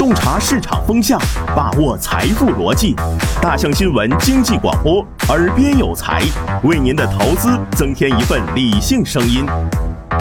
洞察市场风向，把握财富逻辑。大象新闻经济广播，耳边有财，为您的投资增添一份理性声音。